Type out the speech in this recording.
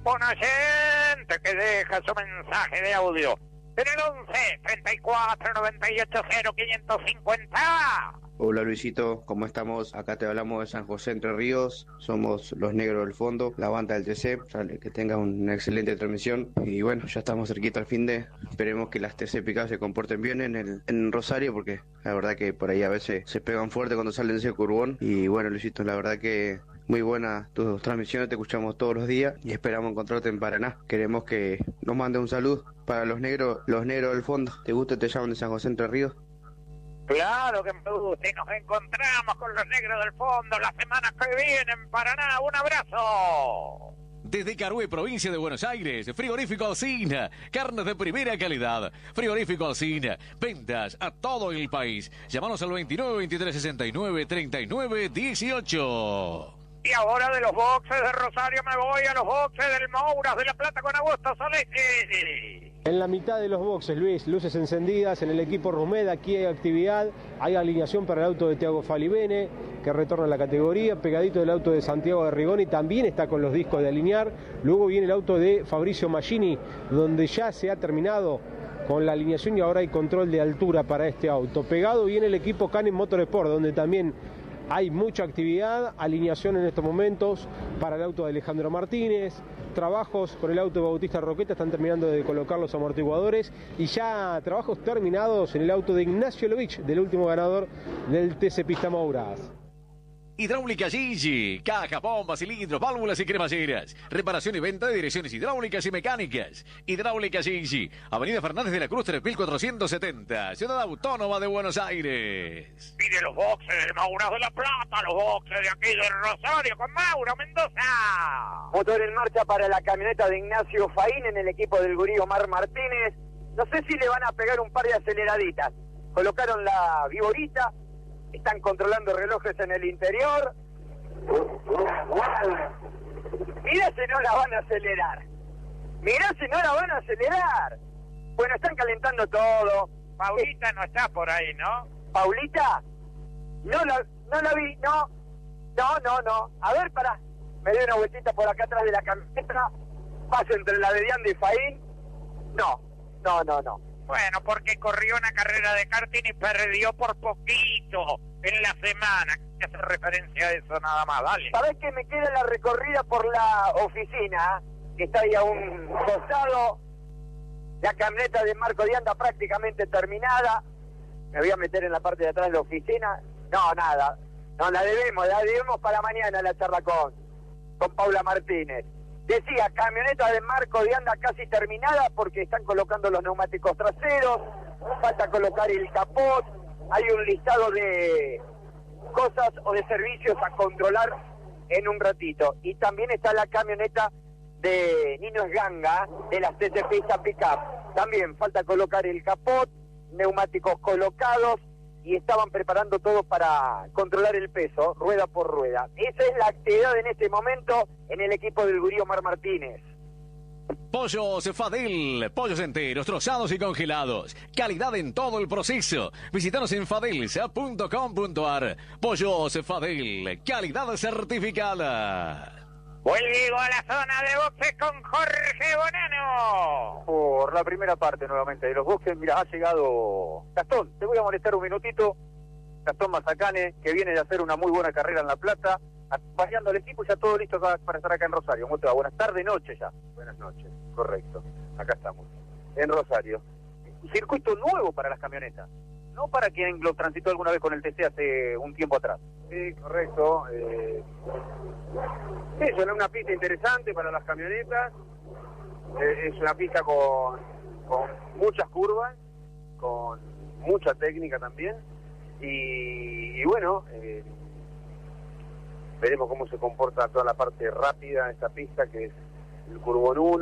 Un oyente que deja su mensaje de audio en el 11 34 98 0 550. Hola Luisito, ¿cómo estamos? Acá te hablamos de San José Entre Ríos, somos los negros del fondo, la banda del TC, que tengas una excelente transmisión y bueno, ya estamos cerquita al fin de, esperemos que las TC picadas se comporten bien en Rosario porque la verdad que por ahí a veces se pegan fuerte cuando salen de ese curbón y bueno Luisito, la verdad que muy buenas tus transmisiones, te escuchamos todos los días y esperamos encontrarte en Paraná, queremos que nos mande un saludo para los negros del fondo, ¿te gusta te llaman de San José Entre Ríos? Claro que me gusta y nos encontramos con los negros del fondo la semana que viene en Paraná. ¡Un abrazo! Desde Carué, provincia de Buenos Aires, Frigorífico Alsina, carnes de primera calidad. Frigorífico Alsina, ventas a todo el país. Llámanos al 29 23 69 39 18. Y ahora de los boxes de Rosario me voy a los boxes del Mouras de La Plata con Augusto Soletti. En la mitad de los boxes, Luis, luces encendidas en el equipo Rumed, aquí hay actividad, hay alineación para el auto de Thiago Falibene, que retorna a la categoría, pegadito del auto de Santiago de Rigoni, también está con los discos de alinear, luego viene el auto de Fabricio Maggini, donde ya se ha terminado con la alineación y ahora hay control de altura para este auto. Pegado viene el equipo Canem Motorsport, donde también hay mucha actividad, alineación en estos momentos para el auto de Alejandro Martínez, trabajos con el auto de Bautista Roqueta, están terminando de colocar los amortiguadores y ya trabajos terminados en el auto de Ignacio Lovich, del último ganador del TC Pista Mouras. Hidráulica Gigi, caja, bombas, cilindros, válvulas y cremalleras. Reparación y venta de direcciones hidráulicas y mecánicas. Hidráulica Gigi, Avenida Fernández de la Cruz 3470, Ciudad Autónoma de Buenos Aires. Pide los boxes del Mouras de La Plata, los boxes de aquí de Rosario con Mauro Mendoza. Motor en marcha para la camioneta de Ignacio Faín en el equipo del gurí Omar Martínez. No sé si le van a pegar un par de aceleraditas. Colocaron la viborita. Están controlando relojes en el interior. Mirá si no la van a acelerar. Mirá si no la van a acelerar. Bueno, están calentando todo. Paulita no está por ahí, ¿no? ¿Paulita? No la vi, no. No. A ver, pará. Me doy una vueltita por acá atrás de la camioneta. Paso entre la de Dianda y Faín. No. Bueno, porque corrió una carrera de karting y perdió por poquito en la semana. Que hace referencia a eso nada más, dale. ¿Sabés que me queda la recorrida por la oficina? Que está ahí a un costado. La camioneta de Marco Dianda prácticamente terminada. Me voy a meter en la parte de atrás de la oficina. No, nada. No, la debemos para mañana la charla con Paula Martínez. Decía, camioneta de Marco de Anda casi terminada porque están colocando los neumáticos traseros, falta colocar el capot, hay un listado de cosas o de servicios a controlar en un ratito. Y también está la camioneta de Nino Esganga, de las TC Pista Pickup. También falta colocar el capot, neumáticos colocados, y estaban preparando todo para controlar el peso, rueda por rueda. Esa es la actividad en este momento en el equipo del gurí Omar Martínez. Pollos Fadel, pollos enteros, trozados y congelados. Calidad en todo el proceso. Visítanos en fadelsa.com.ar. Pollos Fadel, calidad certificada. Vuelvo a la zona de boxes con Jorge Bonano. Por la primera parte nuevamente de los boxes, mira, ha llegado Gastón, te voy a molestar un minutito. Gastón Mazacane, que viene de hacer una muy buena carrera en La Plata, acompañando al equipo, ya todo listo para estar acá en Rosario. ¿Cómo te va? Buenas tardes, noche ya. Buenas noches, correcto. Acá estamos, en Rosario. Un circuito nuevo para las camionetas, no para quien lo transitó alguna vez con el TC hace un tiempo atrás. Sí, correcto. Es una pista interesante para las camionetas. Es una pista con muchas curvas, con mucha técnica también. Y bueno, veremos cómo se comporta toda la parte rápida de esta pista, que es el Curbón 1.